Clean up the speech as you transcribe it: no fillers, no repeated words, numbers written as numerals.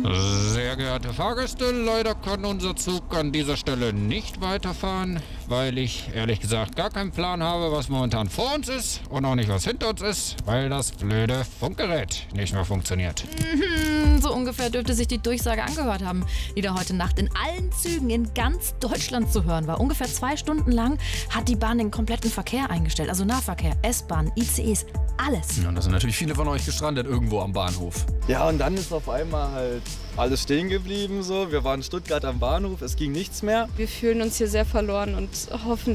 Sehr geehrte Fahrgäste, leider kann unser Zug an dieser Stelle nicht weiterfahren, weil ich ehrlich gesagt gar keinen Plan habe, was momentan vor uns ist und auch nicht, was hinter uns ist, weil das blöde Funkgerät nicht mehr funktioniert. So ungefähr dürfte sich die Durchsage angehört haben, die da heute Nacht in allen Zügen in ganz Deutschland zu hören war. Ungefähr 2 Stunden lang hat die Bahn den kompletten Verkehr eingestellt, also Nahverkehr, S-Bahn, ICEs, alles. Ja, und da sind natürlich viele von euch gestrandet irgendwo am Bahnhof. Ja, und dann ist auf einmal halt alles stehen geblieben. So. Wir waren in Stuttgart am Bahnhof, es ging nichts mehr. Wir fühlen uns hier sehr verloren und hoffen,